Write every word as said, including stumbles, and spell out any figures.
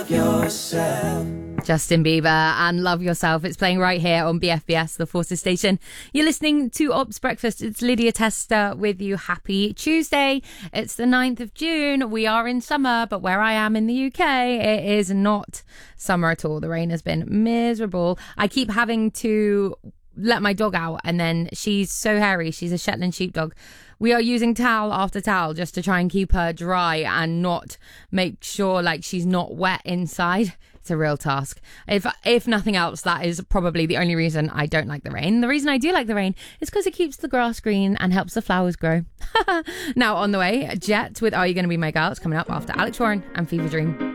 Yourself. Justin Bieber and Love Yourself. It's playing right here on B F B S, the Forces Station. You're listening to Ops Breakfast. It's Lydia Tester with you. Happy Tuesday. It's the ninth of June. We are in summer, but where I am in the U K, it is not summer at all. The rain has been miserable. I keep having to let my dog out, and then she's so hairy. She's a Shetland sheepdog. We are using towel after towel just to try and keep her dry and not make sure like she's not wet inside. It's a real task. If if nothing else, that is probably the only reason I don't like the rain. The reason I do like the rain is because it keeps the grass green and helps the flowers grow. Now on the way, Jet with Are You Gonna Be My Girl? It's coming up after Alex Warren and Fever Dream.